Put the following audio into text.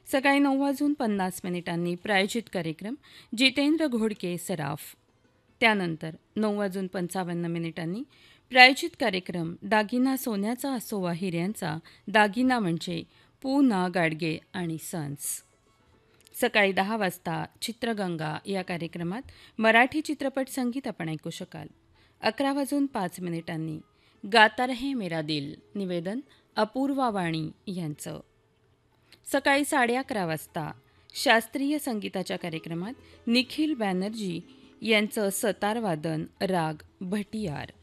सकाळी 9:50 प्रायोजित कार्यक्रम जितेंद्र घोडके सराफ. त्यानंतर 9:55 प्रायोजित कार्यक्रम दागिना सोन्याचा असो वा हिऱ्यांचा, दागिना म्हणजे पु. ना. गाडगे आणि सन्स. सकाळी 10 वाजता चित्रगंगा या कार्यक्रमात मराठी चित्रपट संगीत आपण ऐकू शकाल. 11:05 गाता रहे मेरा दिल, निवेदन अपूर्वा वाणी यांचं. सकाळी 11:30 वाजता शास्त्रीय संगीताच्या कार्यक्रमात निखिल बॅनर्जी यांचं सतारवादन राग भटियार.